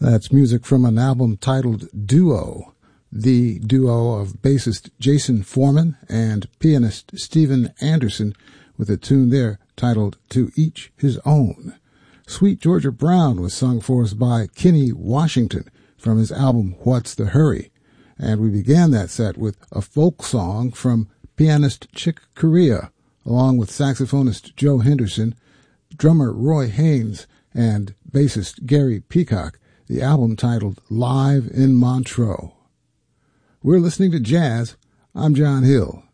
That's music from an album titled Duo, the duo of bassist Jason Foreman and pianist Steven Anderson, with a tune there titled To Each His Own. Sweet Georgia Brown was sung for us by Kenny Washington from his album What's the Hurry. And we began that set with a folk song from pianist Chick Corea, along with saxophonist Joe Henderson, drummer Roy Haynes, and bassist Gary Peacock, the album titled Live in Montreux. We're listening to jazz. I'm John Hill.